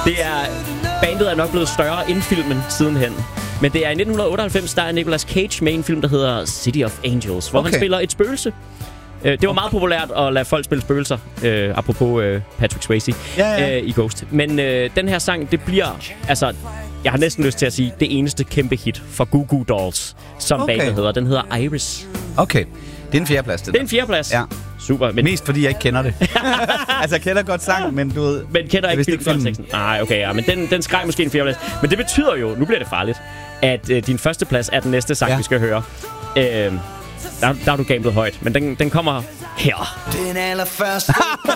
Det er... Bandet er nok blevet større end filmen sidenhen. Men det er i 1998, der er Nicolas Cage med en film, der hedder City of Angels, hvor han spiller et spøgelse. Det var meget populært at lade folk spille spøgelser, apropos Patrick Swayze i Ghost. Men den her sang, det bliver... Altså, jeg har næsten lyst til at sige, det eneste kæmpe hit for Goo Goo Dolls, som bandet hedder. Den hedder Iris. Okay. Det er en fjerdeplads, det er en fjerdeplads? Ja. Super. Men... Mest fordi jeg ikke kender det. Altså, jeg kender godt sang, men du ved... Men kender ikke filmteksten? Nej, okay, ja. Men den skreg måske en fjerdeplads. Men det betyder jo, nu bliver det farligt, at din første plads er den næste sang, vi skal høre. Der har du gamblet højt, men den kommer her. Den allerførste.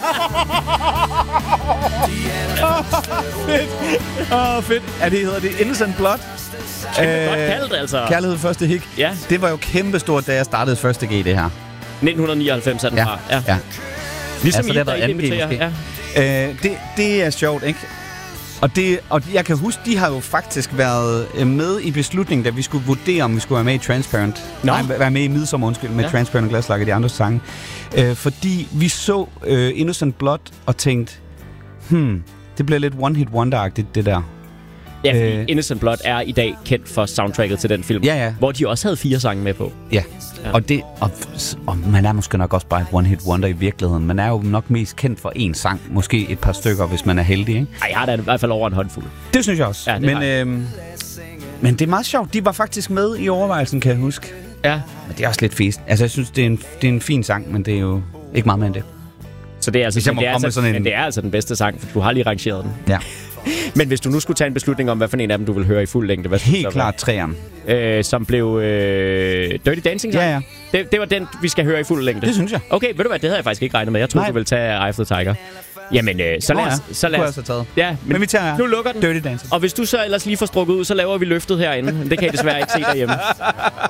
Fedt. Hedder det Innocent Blood? Godt kaldt, altså. Kærlighed første hik. Ja. Det var jo kæmpestort, da jeg startede første G, det her. 1999 er den fra. Ja. Ligesom I, der inviterer. Det er sjovt, ikke? Og jeg kan huske, de har jo faktisk været med i beslutningen, da vi skulle vurdere, om vi skulle være med i Transparent. Nej, være med i Midsommer, med Transparent og Glaslag og de andre sange. Fordi vi så Innocent Blood og tænkte, det bliver lidt one-hit wonder-agtigt, det der. Ja, fordi Innocent Blood er i dag kendt for soundtracket til den film, hvor de også havde 4 sange med på. Ja. Og man er måske nok også bare et one-hit wonder i virkeligheden. Man er jo nok mest kendt for én sang, måske et par stykker, hvis man er heldig, ikke? Ej, jeg har da i hvert fald over en håndfuld. Det synes jeg også. Ja, men det er meget sjovt. De var faktisk med i overvejelsen, kan jeg huske. Ja. Men det er også lidt fest. Altså, jeg synes, det er en fin sang, men det er jo ikke meget mere end det. Så det er altså, men det er altså den bedste sang, for du har lige rangeret den. Ja. Men hvis du nu skulle tage en beslutning om, hvad for en af dem, du vil høre i fuld længde, hvad helt klart 3'eren. Som blev Dirty Dancing, ja. Det var den, vi skal høre i fuld længde. Det synes jeg. Okay, ved du hvad, det havde jeg faktisk ikke regnet med. Jeg troede, du ville tage Eye of the Tiger. Jamen, så lad os... Ja, men vi tager nu lukker den. Dirty Dancing. Og hvis du så ellers lige får strukket ud, så laver vi løftet herinde. Det kan I desværre ikke se derhjemme.